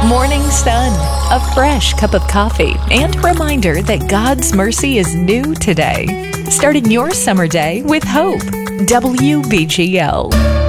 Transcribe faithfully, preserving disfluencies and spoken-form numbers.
Morning sun, a fresh cup of coffee, and a reminder that God's mercy is new today. Starting your summer day with hope. W B G L.